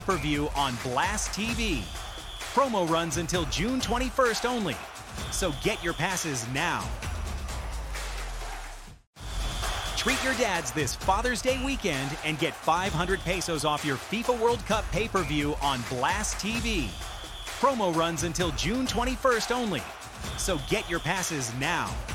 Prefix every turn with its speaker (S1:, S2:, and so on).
S1: pay-per-view on Blast TV. Promo runs until June 21st only, so get your passes now. Treat your dads this Father's Day weekend and get 500 pesos off your FIFA World Cup pay-per-view on Blast TV. Promo runs until June 21st only, so get your passes now.